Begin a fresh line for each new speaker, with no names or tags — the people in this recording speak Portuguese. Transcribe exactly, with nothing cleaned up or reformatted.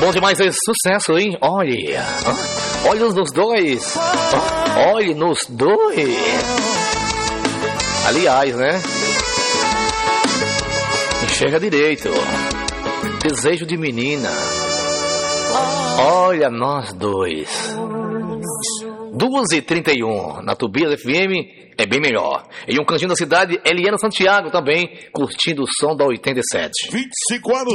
bom demais esse sucesso, hein? Olha, olha nos dois, olha nos dois. Aliás, né? Enxerga direito. Desejo de menina. Olha nós dois. duas e trinta e um na Tobias F M é bem melhor. Em um cantinho da cidade, Eliana Santiago também curtindo o som da oitenta e sete.
vinte e cinco anos